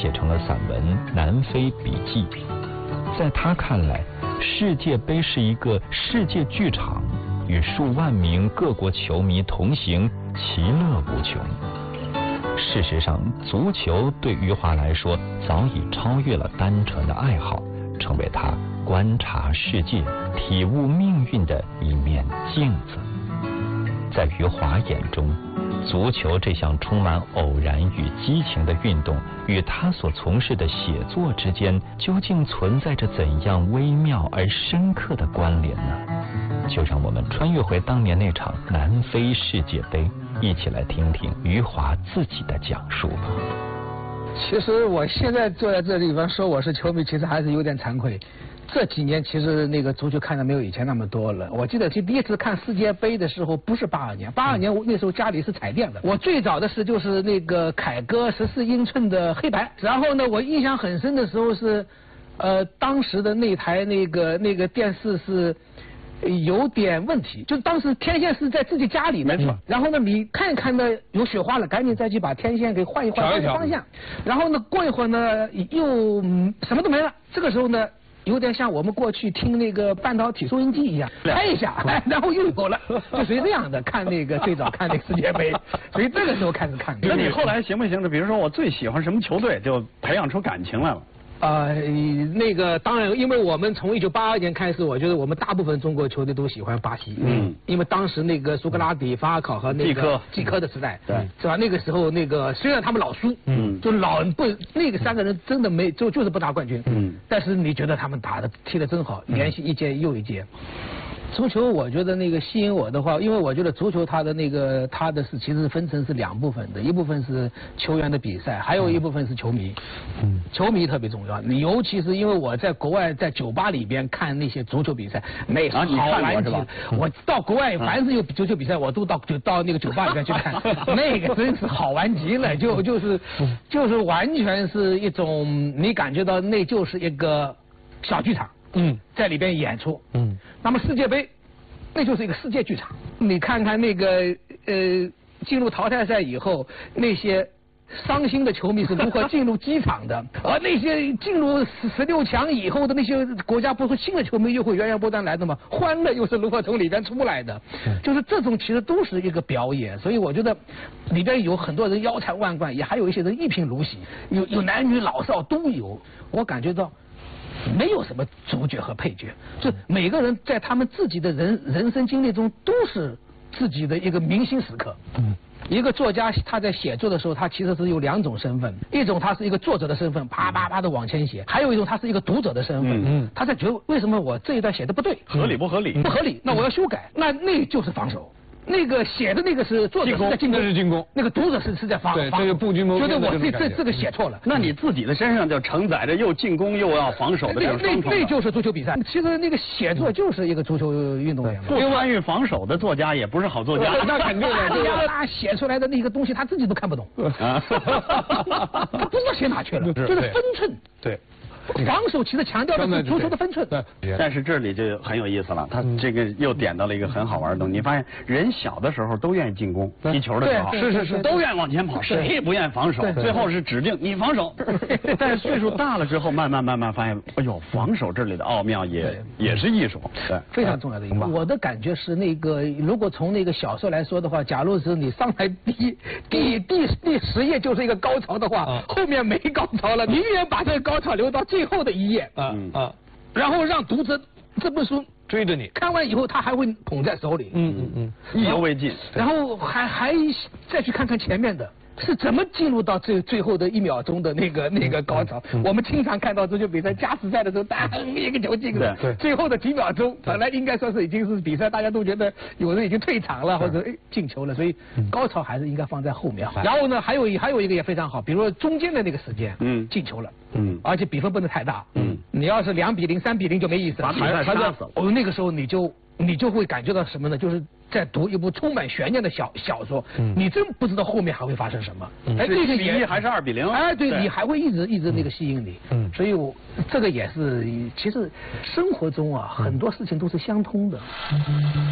写成了散文《南非笔记》。在他看来，世界杯是一个世界剧场，与数万名各国球迷同行，其乐无穷。事实上，足球对余华来说早已超越了单纯的爱好，成为他观察世界、体悟命运的一面镜子。在余华眼中，足球这项充满偶然与激情的运动，与他所从事的写作之间，究竟存在着怎样微妙而深刻的关联呢？就让我们穿越回当年那场南非世界杯，一起来听听余华自己的讲述吧。 其实我现在坐在这地方说我是球迷，其实还是有点惭愧。这几年其实那个足球看的没有以前那么多了。我记得第一次看世界杯的时候不是82年，82年我那时候家里是彩电的。我最早的是就是那个凯歌14英寸的黑白。然后呢，我印象很深的时候是，当时的那台那个电视是有点问题，就当时天线是在自己家里的，没错。然后呢，你看一看呢有雪花了，赶紧再去把天线给换一换方向。然后呢，过一会儿呢又什么都没了。这个时候呢，有点像我们过去听那个半导体收音机一样，开一下，然后又有了，就属于这样的看那个最早看那个世界杯，所以这个时候开始看。 那你后来行不行的？比如说我最喜欢什么球队，就培养出感情来了。 那个当然，因为我们从1982年开始，我觉得我们大部分中国球队都喜欢巴西，因为当时那个苏格拉底、法尔考和那个季科的时代，对，是吧？那个时候那个虽然他们老输，就老不那个三个人真的没就是不拿冠军，但是你觉得他们踢得真好，连续一届又一届。足球我觉得那个吸引我的话，因为我觉得足球它的其实分成是两部分的，一部分是球员的比赛，还有一部分是球迷。球迷特别重要，尤其是因为我在国外在酒吧里边看那些足球比赛，那是好玩极了。我到国外凡是有足球比赛，我都到那个酒吧里边去看，那个真是好玩极了，就是完全是一种你感觉到那就是一个小剧场。在里边演出。那么世界杯，那就是一个世界剧场。你看看那个进入淘汰赛以后，那些伤心的球迷是如何进入机场的，而那些进入16强以后的那些国家，不是新的球迷又会源源不断来的吗？欢乐又是如何从里边出来的？就是这种其实都是一个表演，所以我觉得里边有很多人腰缠万贯，也还有一些人一贫如洗，有男女老少都有。我感觉到没有什么主角和配角，就每个人在他们自己的人生经历中都是自己的一个明星时刻。一个作家他在写作的时候，他其实是有两种身份，一种他是一个作者的身份，啪啪啪的往前写；还有一种他是一个读者的身份，他在觉得为什么我这一段写的不对， 合理不合理？ 不合理，那我要修改，那就是防守。那个写的那个是作者是在进攻， 那是进攻。 那个读者是在防， 对，这个布局谋觉得我这个写错了。 那你自己的身上就承载着又进攻又要防守的这种双重。 那就是足球比赛。其实那个写作就是一个足球运动员。 不参与防守的作家也不是好作家。 那肯定的，他写出来的那个东西他自己都看不懂，他不知道写哪去了，就是分寸。 对。 防守其实强调的是足球的分寸， 但是这里就很有意思了，他这个又点到了一个很好玩的东西。你发现人小的时候都愿意进攻，踢球的时候是都愿意往前跑，谁也不愿意防守，最后是指定你防守。但是岁数大了之后，慢慢发现，哎呦，防守这里的奥妙也是艺术，对， 非常重要的一个。我的感觉是那个，如果从那个小说来说的话，假如是你上来第10页就是一个高潮的话，后面没高潮了，宁愿把这个高潮留到最后的一页，然后让读者这本书追着你看完以后，他还会捧在手里， 意犹未尽， 然后还再去看看前面的。是怎么进入到最后的1秒钟的那个高潮？我们经常看到足球比赛加时赛的时候，当一个球进了，最后的几秒钟，本来应该说是已经是比赛，大家都觉得有人已经退场了，或者进球了，所以高潮还是应该放在后面。然后呢，还有一个也非常好，比如说中间的那个时间，进球了，而且比分不能太大，你要是2比0、3比0就没意思了， 还杀死了。 那个时候你就会感觉到什么呢？就是在读一部充满悬念的小说，你真不知道后面还会发生什么。 这个1还是2比0？ 哎，对，你还会一直那个吸引你。所以这个也是，其实生活中啊，很多事情都是相通的。